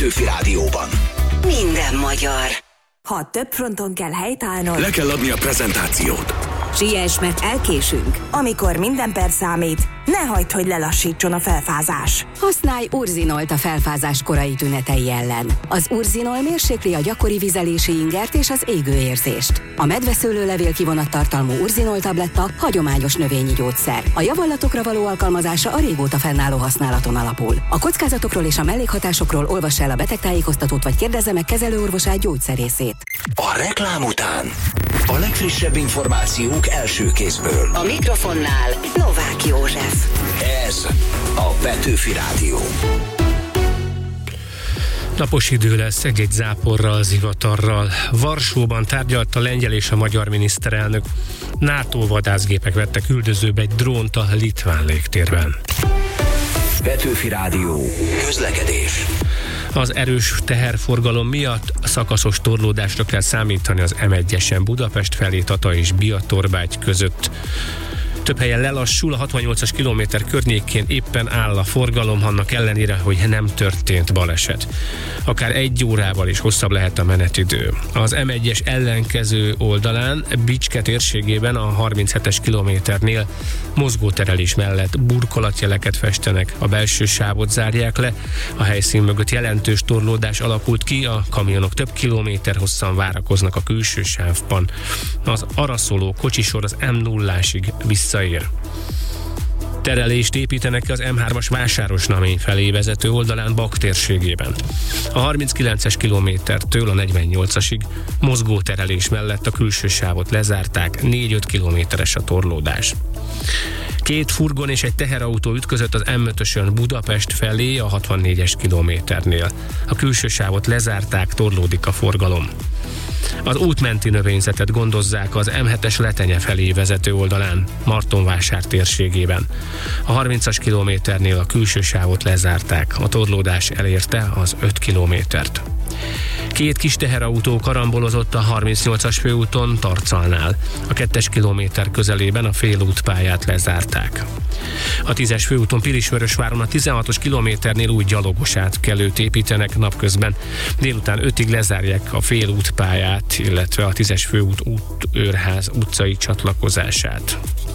Petőfi Rádióban. Minden magyar. Ha több fronton kell helytállnod, Le kell adni a prezentációt. siess, mert elkésünk. Amikor minden perc számít, ne hagyd, hogy lelassítson a felfázás. Használj Urzinolt a felfázás korai tünetei ellen. Az Urzinol mérsékli a gyakori vizelési ingert és az égőérzést. A medveszőlőlevél kivonattartalmú Urzinol tabletta hagyományos növényi gyógyszer. A javallatokra való alkalmazása a régóta fennálló használaton alapul. A kockázatokról és a mellékhatásokról olvass el a betegtájékoztatót vagy kérdezze meg kezelőorvosát, gyógyszerészét. A reklám után a legfrissebb információk első kézből. A mikrofonnál Novák József. Ez a Petőfi Rádió. Napos idő lesz, egy záporral, zivatarral. Varsóban tárgyalt a lengyel és a magyar miniszterelnök. NATO vadászgépek vettek üldözőbe egy drónt a litván légtérben. Petőfi Rádió. Közlekedés. Az erős teherforgalom miatt szakaszos torlódásra kell számítani az M1-esen Budapest felé, Tata és Biatorbágy között. Több helyen lelassul, a 68-as kilométer környékén éppen áll a forgalom, annak ellenére, hogy nem történt baleset. Akár 1 órával is hosszabb lehet a menetidő. Az M1-es ellenkező oldalán, Bicske térségében a 37-es kilométernél mozgóterelés mellett burkolatjeleket festenek, a belső sávot zárják le, a helyszín mögött jelentős torlódás alakult ki, a kamionok több kilométer hosszan várakoznak a külső sávban. Az arra szóló kocsisor az M0-ásig visszaér. Terelést építenek az M3-as Vásárosnamény felé vezető oldalán Bak térségében. A 39-es kilométertől a 48-asig mozgóterelés mellett a külső sávot lezárták, 4-5 kilométeres a torlódás. 2 furgon és egy teherautó ütközött az M5-ösön Budapest felé a 64-es kilométernél. A külső sávot lezárták, torlódik a forgalom. Az útmenti növényzetet gondozzák az M7-es Letenye felé vezető oldalán, Martonvásár térségében. A 30-as kilométernél a külső sávot lezárták, a torlódás elérte az 5 kilométert. 2 kis teherautó karambolozott a 38-as főúton Tarcalnál. A 2-es kilométer közelében a félútpályát lezárták. A 10-es főúton Pilisvörösváron a 16-os kilométernél új gyalogos átkelőt építenek, napközben délután 5-ig lezárják a félútpályát, illetve a 10-es főút Útőrház utcai csatlakozását.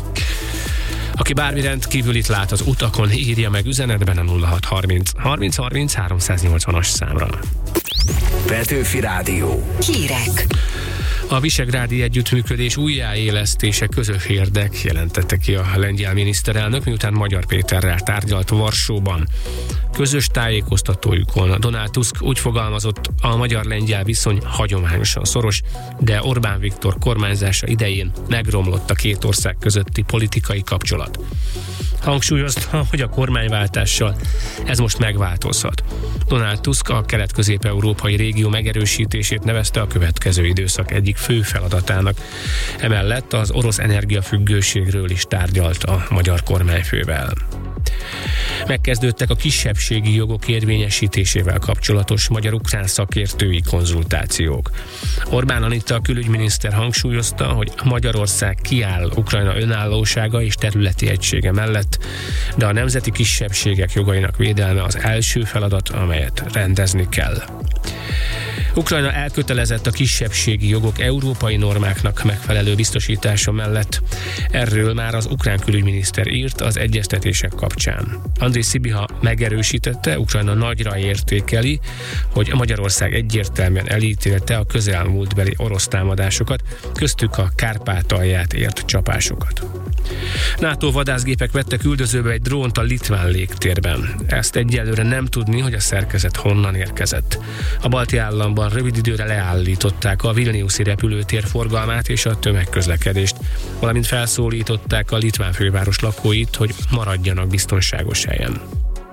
Aki bármi rendkívülit lát az utakon, írja meg üzenetben a 0630 30 30 380-as számra. Petőfi Rádió. Hírek. A visegrádi együttműködés újjáélesztése közös érdek, jelentette ki a lengyel miniszterelnök, miután Magyar Péterrel tárgyalt Varsóban. Közös tájékoztatójukon Donald Tusk úgy fogalmazott, a magyar-lengyel viszony hagyományosan szoros, de Orbán Viktor kormányzása idején megromlott a két ország közötti politikai kapcsolat. Hangsúlyozta, hogy a kormányváltással ez most megváltozhat. Donald Tusk a kelet-közép-európai régió megerősítését nevezte a következő időszak egyik fő feladatának. Emellett az orosz energiafüggőségről is tárgyalt a magyar kormányfővel. Megkezdődtek a kisebbségi jogok érvényesítésével kapcsolatos magyar-ukrán szakértői konzultációk. Orbán Anita külügyminiszter hangsúlyozta, hogy Magyarország kiáll Ukrajna önállósága és területi egysége mellett, de a nemzeti kisebbségek jogainak védelme az első feladat, amelyet rendezni kell. Ukrajna elkötelezett a kisebbségi jogok európai normáknak megfelelő biztosítása mellett. Erről már az ukrán külügyminiszter írt az egyeztetések kapcsán. Andrej Szibiha megerősítette, Ukrajna nagyra értékeli, hogy Magyarország egyértelműen elítélte a közelmúltbeli orosz támadásokat, köztük a Kárpátalját ért csapásokat. NATO vadászgépek vettek üldözőbe egy drónt a litván légtérben. Ezt egyelőre nem tudni, hogy a szerkezet honnan érkezett. A balti államban rövid időre leállították a Vilniuszi repülőtér forgalmát és a tömegközlekedést, valamint felszólították a litván főváros lakóit, hogy maradjanak biztonságos helyen.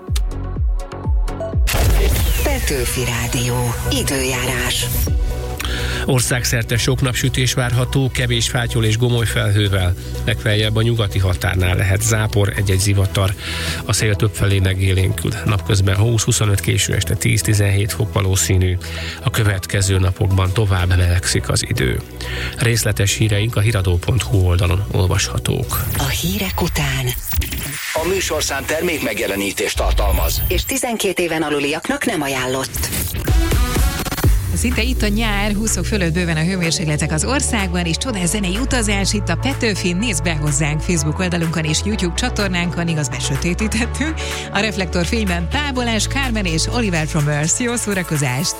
Petőfi Rádió. Időjárás. Országszerte sok napsütés várható, kevés fátyol és gomoly felhővel. Legfeljebb a nyugati határnál lehet zápor, egy-egy zivatar. A szél többfelé megélénkül. Napközben 20-25, késő este 10-17 fok valószínű. A következő napokban tovább melegszik az idő. Részletes híreink a hiradó.hu oldalon olvashatók. A hírek után. A műsorszám termék megjelenítést tartalmaz. És 12 éven aluliaknak nem ajánlott. Szinte itt a nyár, 20 fölött bőven a hőmérsékletek az országban, és csodás zenei utazás itt a Petőfin. Nézd be hozzánk Facebook oldalunkon és YouTube csatornánkon, igaz, besötétítettünk. A reflektorfényben Pábolás, Carmen és Oliver from Earth. Jó szórakozást!